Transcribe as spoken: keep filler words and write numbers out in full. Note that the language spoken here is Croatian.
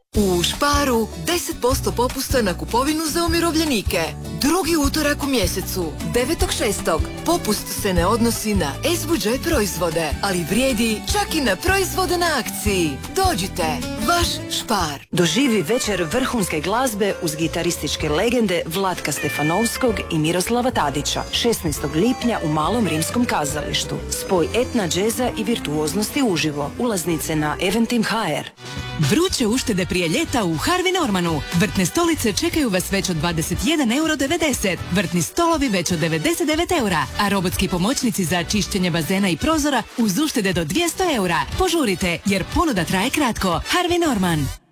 U Sparu deset posto popusta na kupovinu za umirovljenike. Drugi utorak u mjesecu, devetog šestog Popust se ne odnosi na es bu dže proizvode, ali vrijedi čak i na proizvode na akciji. Dođite, vaš Spar. Doživi večer vrhunske glazbe uz gitarističke legende Vlatka Stefanovskog i Miroslava Tadića. šesnaestog lipnja u Malom rimskom kazalištu. Spoj etna, džeza i virtuoznosti uživo. Ulaznice na Eventim ha er. Vruće uštede prije ljeta u Harvey Normanu. Vrtne stolice čekaju vas već od dvadeset jedan euro devedeset. Vrtni stolovi već od devedeset devet eura. A robotski pomoćnici za čišćenje bazena i prozora uz uštede do dvjesto eura. Požurite jer ponuda traje kratko. Harvey Norman.